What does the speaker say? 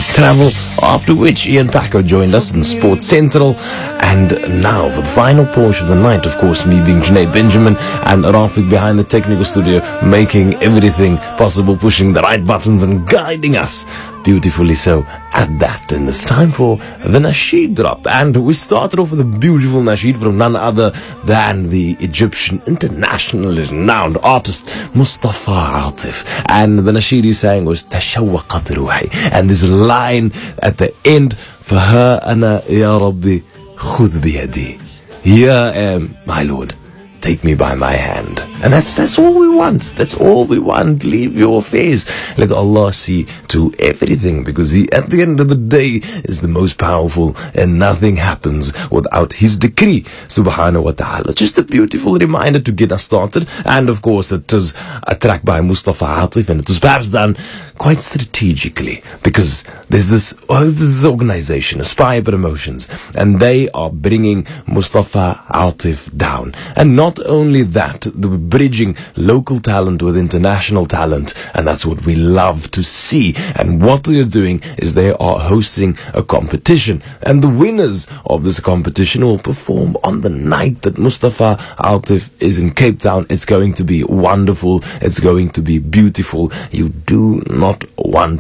travel, after which Ian Packer joined us in Sports Central. And now for the final portion of the night, of course, me being Junaid Benjamin and Rafik behind the technical studio, making everything possible, pushing the right buttons and guiding us beautifully so at that. And it's time for the Nasheed drop, and we started off with a beautiful Nasheed from none other than the Egyptian internationally renowned artist Mustafa Atif, and the Nasheed he sang was Tashawwaqat Ruhi, and this line at the end, for her ana ya Rabbi khudh biyadi, here I am, my Lord, take me by my hand. And that's all we want. That's all we want. Leave your face. Let Allah see to everything, because He, at the end of the day, is the most powerful, and nothing happens without His decree, subhanahu wa ta'ala. Just a beautiful reminder to get us started. And of course, it was a track by Mustafa Atif, and it was perhaps done quite strategically, because there's this organization, Aspire Promotions, and they are bringing Mustafa Atif down. And not only that, the bridging local talent with international talent, and that's what we love to see. And what they're doing is they are hosting a competition, and the winners of this competition will perform on the night that Mustafa Atif is in Cape Town. It's going to be wonderful. It's going to be beautiful. You do not want